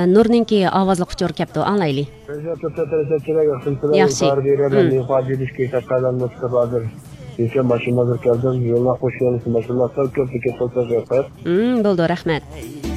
Nurninki ovozli quchur kapto anglayli. Yaxshi. Bo'ldi, rahmat.